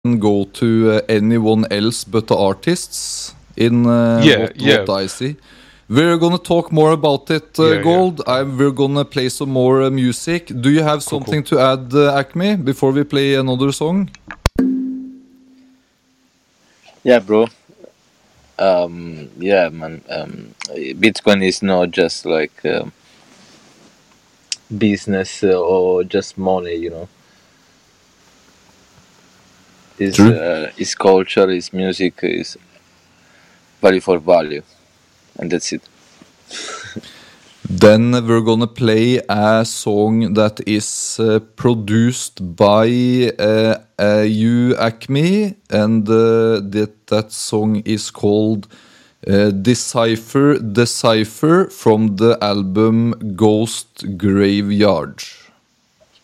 go to anyone else but the artists in what I see. We're gonna talk more about it, Gold. We're gonna play some more music. Do you have something to add, Acme, before we play another song? Yeah, bro. Yeah, man. Bitcoin is not just like business or just money, you know. It's culture, it's music, is value for value, and that's it. Then we're gonna play a song that is produced by you, Acme, and that song is called Decipher from the album Ghost Graveyard.